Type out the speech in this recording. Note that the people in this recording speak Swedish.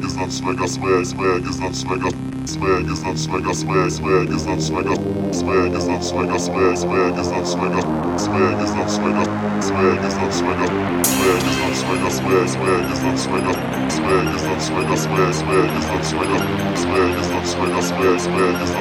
is not swagger, swag is not swagger, swag is not swagger, swag is not swagger, swag is not swagger, swag is not swagger, swag is not swagger, swag is not swagger, swag is not swagger, swag is not swagger, swag is not swagger, swag is not swagger, swag is not swagger, swag is not